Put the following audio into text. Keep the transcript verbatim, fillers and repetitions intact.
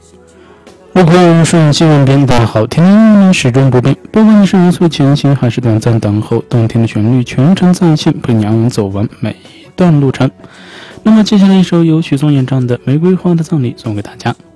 入口瞬息万变的好听音乐始终不变，不管你是匀速前行还是短暂等候，动听的旋律全程在线，陪你安稳走完每一段路程。那么接下来一首由许嵩演唱的《玫瑰花的葬礼》送给大家。